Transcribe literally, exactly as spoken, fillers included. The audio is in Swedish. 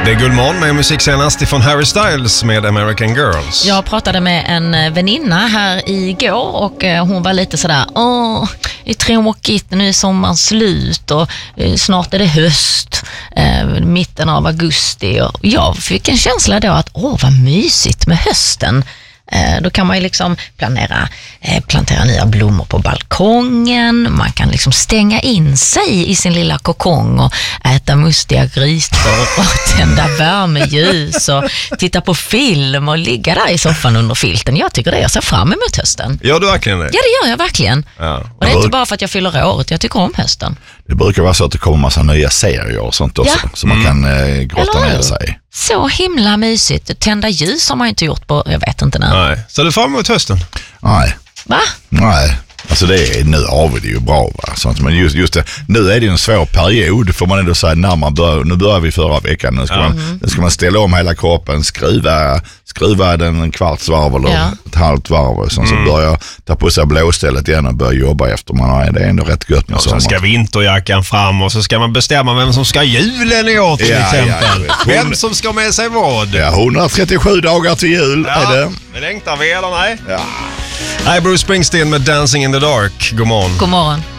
Det är Guldmorgon med musik senast ifrån Harry Styles med American Girls. Jag pratade med en väninna här igår och hon var lite sådär, åh, det är tråkigt, nu är sommaren slut och snart är det höst, eh, mitten av augusti. Och jag fick en känsla då att, åh, vad mysigt med hösten. Eh, då kan man ju liksom planera, eh, plantera nya blommor på balkongen. Man kan liksom stänga in sig i sin lilla kokong och äta mustiga grytor och tända värmeljus och titta på film och ligga där i soffan under filten. Jag tycker det, jag ser fram emot hösten. Gör du verkligen det? Ja, det gör jag verkligen. Ja. Och det är inte bara för att jag fyller året, jag tycker om hösten. Det brukar vara så att det kommer massa nya serier och sånt också, Ja. så man Mm. kan eh, grotta Eller ner hur? sig. Så himla mysigt. Tända ljus har man ju inte gjort på, jag vet inte när. Nej. Så du fram emot hösten? Nej, Va? nej. Alltså det är, nu har vi det ju bra, va? Sånt, men just, just det, nu är det ju en svår period, får man ändå säga, när man börjar, nu börjar vi förra veckan, nu ska, Ja. man, nu ska man ställa om hela kroppen, skruva, skruva den en kvarts varv eller Ja. ett halvt varv och sen Mm. så börjar ta på sig blåstället igen och börja jobba efter man har, det är ändå rätt gött med Och sen sommar. ska vinterjackan fram och så ska man bestämma vem som ska julen i år till Ja, exempel. ja, jag vet. Vem som ska med sig vad. Ja, hundratrettiosju dagar till jul Ja, är det. det längtar vi eller nej? Ja. Nej, Bruce Springsteen med Dancing in the Dark. God morgon. God morgon.